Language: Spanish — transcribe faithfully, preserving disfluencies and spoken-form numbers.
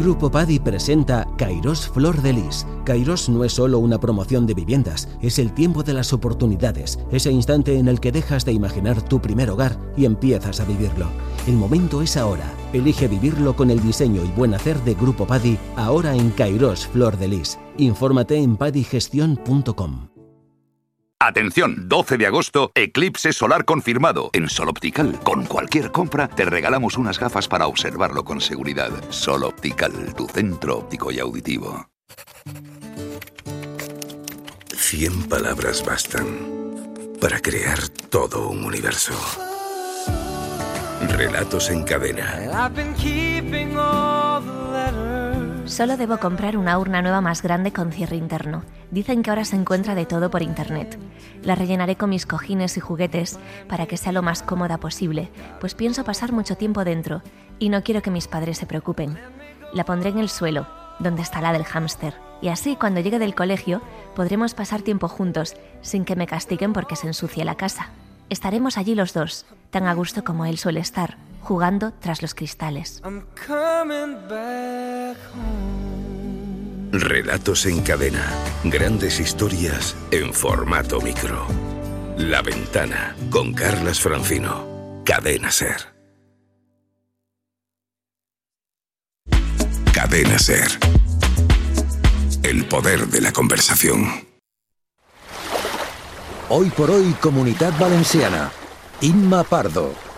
Grupo Padi presenta Kairos Flor de Lis. Kairos no es solo una promoción de viviendas, es el tiempo de las oportunidades, ese instante en el que dejas de imaginar tu primer hogar y empiezas a vivirlo. El momento es ahora. Elige vivirlo con el diseño y buen hacer de Grupo Padi, ahora en Kairos Flor de Lis. Infórmate en padigestión punto com. Atención, doce de agosto, eclipse solar confirmado. En Sol Optical, con cualquier compra, te regalamos unas gafas para observarlo con seguridad. Sol Optical, tu centro óptico y auditivo. Cien palabras bastan para crear todo un universo. Relatos en cadena. Solo debo comprar una urna nueva más grande con cierre interno. Dicen que ahora se encuentra de todo por internet. La rellenaré con mis cojines y juguetes para que sea lo más cómoda posible, pues pienso pasar mucho tiempo dentro y no quiero que mis padres se preocupen. La pondré en el suelo, donde está la del hámster, y así cuando llegue del colegio podremos pasar tiempo juntos sin que me castiguen porque se ensucie la casa. Estaremos allí los dos, tan a gusto como él suele estar, jugando tras los cristales. Relatos en cadena. Grandes historias en formato micro. La Ventana, con Carlas Francino. Cadena Ser. Cadena Ser. El poder de la conversación. Hoy por hoy, Comunitat Valenciana. Inma Pardo.